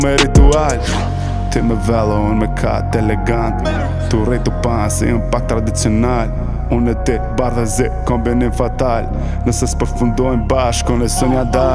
me ritual. Ti me velo, unë me kat elegant. Tu rritu pan si un pak tradicional. Unë e ti, bardhe zi, kombinim fatal. Nëse s'përfundojnë bashkë, unë e sënja dal.